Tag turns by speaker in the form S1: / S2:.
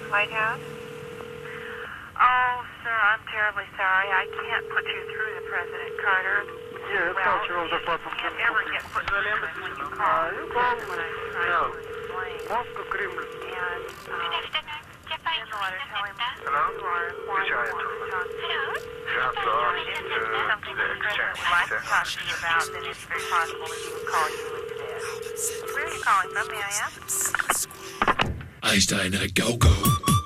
S1: White House? Oh, sir, I'm terribly sorry. I can't put you through to President Carter.
S2: Yes,
S1: Well,
S2: cultural
S1: you
S2: department.
S1: can't ever get put through to him when you call.
S2: You call?
S1: When I try
S2: No.
S1: to explain.
S2: Moscow Kremlin.
S1: And, in the letter, tell him
S3: Hello?
S1: you are why you want to talk to him.
S3: Just
S1: If there's something that the President would like to talk to you about, then it's very possible that he would call you instead. Where are you calling from, may I ask?
S4: Einstein, go, go.